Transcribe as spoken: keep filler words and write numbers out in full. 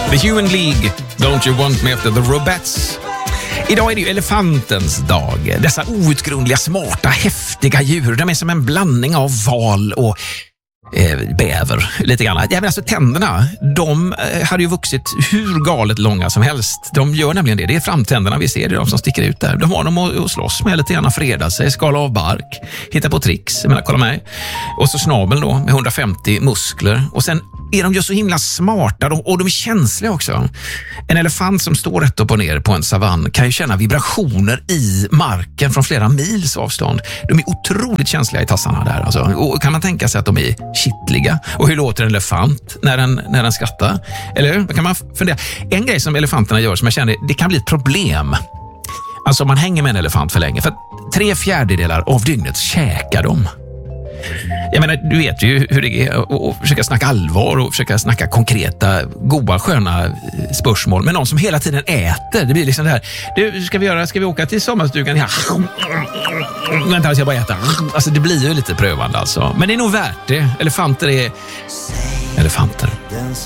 The Human League, Don't You Want Me efter The Robettes. Idag är det ju elefantens dag. Dessa outgrundliga, smarta, häftiga djur. De är som en blandning av val och eh, bäver. Lite grann. Ja, men alltså, tänderna, de eh, hade ju vuxit hur galet långa som helst. De gör nämligen det. Det är framtänderna vi ser, det är de som sticker ut där. De har dem att, att slåss med lite grann, freda sig, skala av bark, hitta på tricks. Jag menar, kolla mig. Och så snabeln då med hundrafemtio muskler. Och sen är de ju så himla smarta och de är känsliga också. En elefant som står rätt upp och ner på en savann kan ju känna vibrationer i marken från flera mils avstånd. De är otroligt känsliga i tassarna där. Alltså. Och kan man tänka sig att de är kittliga? Och hur låter en elefant när den, när den skrattar? Eller hur? Då kan man fundera. En grej som elefanterna gör som jag känner, det kan bli ett problem. Alltså man hänger med en elefant för länge. För att tre fjärdedelar av dygnet käkar de. Jag menar, du vet ju hur det är att försöka snacka allvar och försöka snacka konkreta, goda, sköna spörsmål med någon som hela tiden äter. Det blir liksom det här, du, ska vi göra, ska vi åka till sommarstugan? Ja. Vänta, jag bara äta. Alltså det blir ju lite prövande alltså. Men det är nog värt det. Elefanter är elefanter.